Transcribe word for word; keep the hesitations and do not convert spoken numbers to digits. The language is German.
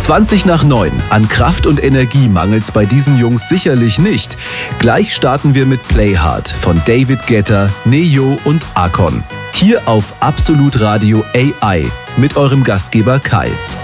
zwanzig nach neun. An Kraft und Energie mangelt's bei diesen Jungs sicherlich nicht. Gleich starten wir mit Play Hard von David Guetta, Neo und Akon. Hier auf Absolut Radio A I mit eurem Gastgeber Kai.